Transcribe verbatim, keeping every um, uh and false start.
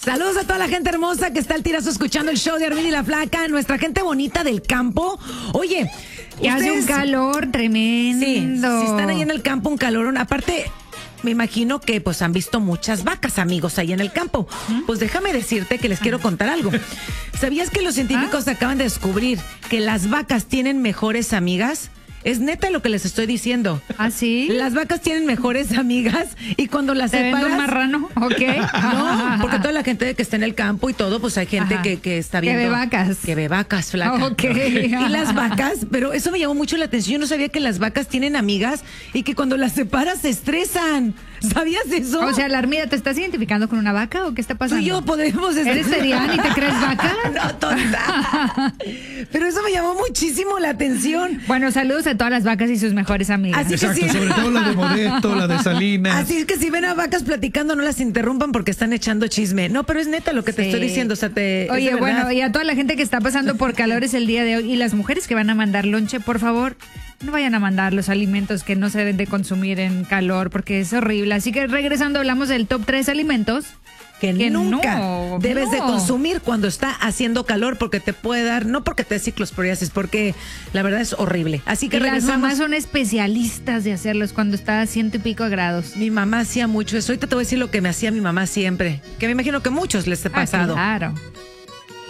Saludos a toda la gente hermosa que está al tirazo escuchando el show de Armin y la Flaca, nuestra gente bonita del campo. Oye, y hace un calor tremendo. Sí, si están ahí en el campo, un calorón. Aparte, me imagino que pues han visto muchas vacas, amigos, ahí en el campo. ¿Mm? Pues déjame decirte que les quiero contar algo. ¿Sabías que los científicos ¿Ah? acaban de descubrir que las vacas tienen mejores amigas? Es neta lo que les estoy diciendo. ¿Ah, sí? Las vacas tienen mejores amigas y cuando las ¿Te separas... vendo un marrano? Ok. No, porque toda la gente que está en el campo y todo, pues hay gente que, que está viendo... Que ve vacas. Que ve vacas, Flaca. Ok. Y las vacas, pero eso me llamó mucho la atención. Yo no sabía que las vacas tienen amigas y que cuando las separas se estresan. ¿Sabías eso? O sea, Larmida, ¿te estás identificando con una vaca o qué está pasando? Tú y yo podemos... ¿Eres seriana y te crees vaca? No, tonta. Pero eso me llamó muchísimo la atención. Bueno, saludos a todas las vacas y sus mejores amigas. Así Exacto, que sí. sobre todo la de Modesto, la de Salinas. Así es que si ven a vacas platicando, no las interrumpan porque están echando chisme. No, pero es neta lo que te Sí. estoy diciendo. O sea, te. Oye, es bueno, verdad. y a toda la gente que está pasando por calores el día de hoy y las mujeres que van a mandar lonche, por favor, no vayan a mandar los alimentos que no se deben de consumir en calor porque es horrible. Así que regresando hablamos del top tres alimentos Que, que nunca no, debes no. de consumir cuando está haciendo calor porque te puede dar, no porque te dé ciclosporiasis, porque la verdad es horrible. Así que Y las regresamos. mamás son especialistas de hacerlos cuando está a ciento y pico grados. Mi mamá hacía mucho eso. Ahorita te voy a decir lo que me hacía mi mamá siempre, que me imagino que muchos les ha pasado. Ah, claro.